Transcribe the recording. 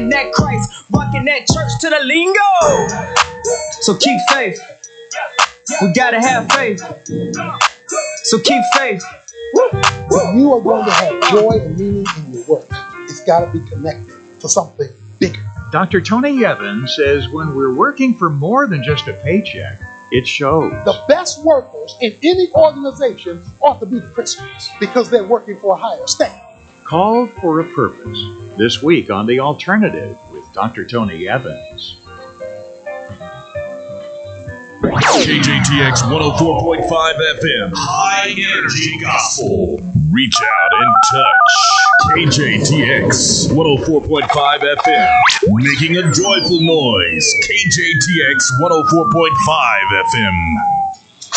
walking that Christ, rocking that church to the lingo. So keep faith. We gotta have faith. So keep faith. If you are going to have joy and meaning in your work, it's got to be connected to something bigger. Dr. Tony Evans says when we're working for more than just a paycheck, it shows. The best workers in any organization ought to be Christians because they're working for a higher standard. Called for a Purpose, this week on The Alternative with Dr. Tony Evans. KJTX 104.5 FM, High Energy Gospel. Reach out and touch. KJTX 104.5 FM, making a joyful noise. KJTX 104.5 FM.